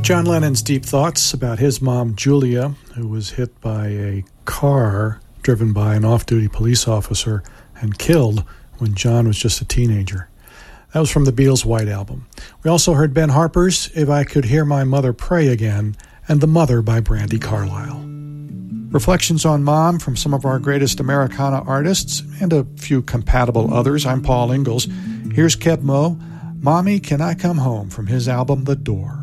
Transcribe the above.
John Lennon's deep thoughts about his mom, Julia, who was hit by a car driven by an off-duty police officer and killed when John was just a teenager. That was from the Beatles' White Album. We also heard Ben Harper's If I Could Hear My Mother Pray Again and The Mother by Brandi Carlile. Reflections on Mom from some of our greatest Americana artists and a few compatible others. I'm Paul Ingalls. Here's Keb Mo, Mommy, Can I Come Home, from his album The Door.